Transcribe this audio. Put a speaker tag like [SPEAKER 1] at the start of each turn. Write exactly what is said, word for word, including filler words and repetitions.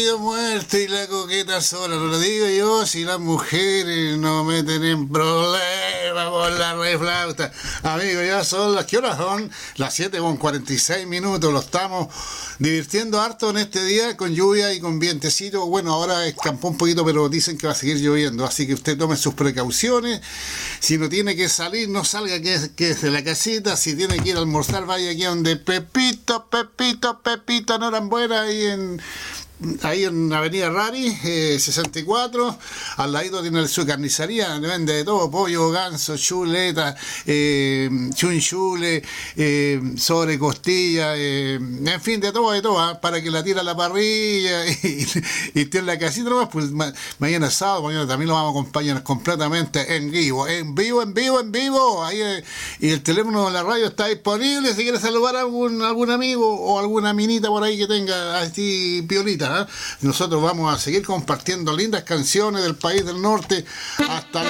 [SPEAKER 1] Muerte y la coqueta sola, no lo digo yo, si las mujeres no meten en problemas por la reflauta. Amigos, ya son las, ¿qué horas son? Las siete con cuarenta y seis minutos, lo estamos divirtiendo harto en este día con lluvia y con vientecito. Bueno, ahora escampó un poquito, pero dicen que va a seguir lloviendo, así que usted tome sus precauciones. Si no tiene que salir, no salga, que es, que es de la casita. Si tiene que ir a almorzar, vaya aquí donde Pepito, Pepito, Pepito Norambuena, ahí en... ahí en Avenida Rari, eh, sesenta y cuatro, al ladito tiene su carnicería, vende de todo, pollo, ganso, chuleta, eh, chunchule, eh, sobre costilla, eh, en fin, de todo, de todo, ¿eh? Para que la tire a la parrilla y, y esté en la casita nomás, pues ma, mañana sábado, mañana también lo vamos a acompañar completamente en vivo, en vivo, en vivo, en vivo, ahí, eh, y el teléfono de la radio está disponible, si quiere saludar a algún, algún amigo o alguna minita por ahí que tenga así piolita. Nosotros vamos a seguir compartiendo lindas canciones del país del norte hasta la